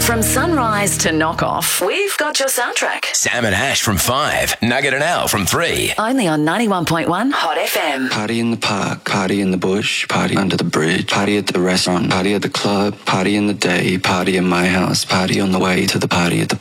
From sunrise to knock-off, we've got your soundtrack. Sam and Ash from 5, Nugget and Al from 3. Only on 91.1 Hot FM. Party in the park, party in the bush, party under the bridge, party at the restaurant, party at the club, party in the day, party in my house, party on the way to the party at the